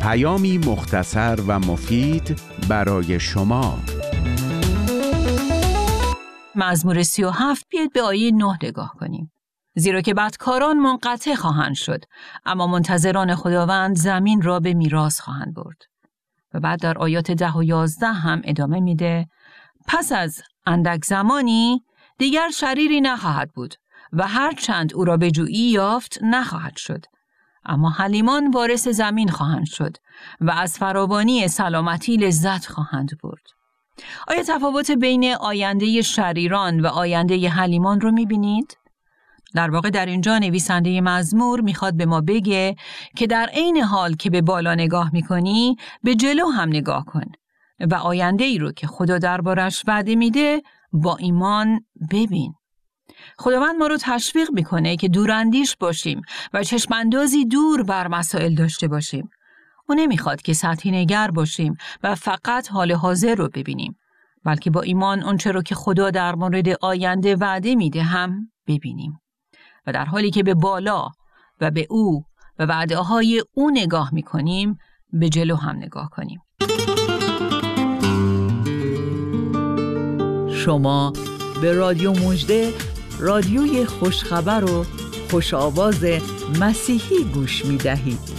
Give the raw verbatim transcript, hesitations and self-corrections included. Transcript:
پیامی مختصر و مفید برای شما. مزمور سی و هفت، بیاید به آیه نه نگاه کنیم. زیرا که بدکاران منقطع خواهند شد، اما منتظران خداوند زمین را به میراث خواهند برد. و بعد در آیات ده و یازده هم ادامه میده: پس از اندک زمانی دیگر شریری نخواهد بود و هر چند او را به جویی یافت نخواهد شد، اما حلیمان وارث زمین خواهند شد و از فراوانی سلامتی لذت خواهند برد. آیا تفاوت بین آینده شریران و آینده حلیمان رو میبینید؟ در واقع در اینجا نویسنده مزمور میخواد به ما بگه که در عین حال که به بالا نگاه میکنی، به جلو هم نگاه کن و آینده ای رو که خدا دربارش وعده میده با ایمان ببین. خداوند ما رو تشویق میکنه که دوراندیش باشیم و چشماندازی دور بر مسائل داشته باشیم. او نمیخواد که سطحی نگر باشیم و فقط حال حاضر رو ببینیم، بلکه با ایمان اونچه رو که خدا در مورد آینده وعده میده هم ببینیم و در حالی که به بالا و به او و وعده های او نگاه میکنیم، به جلو هم نگاه کنیم. شما به رادیو مژده، رادیوی خوشخبر و خوش آواز مسیحی گوش می دهید.